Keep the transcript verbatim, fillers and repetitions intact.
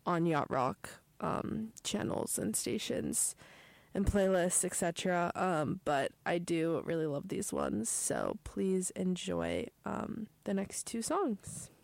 on Yacht Rock um, channels and stations and playlists, et cetera. Um, but I do really love these ones, so please enjoy um, the next two songs.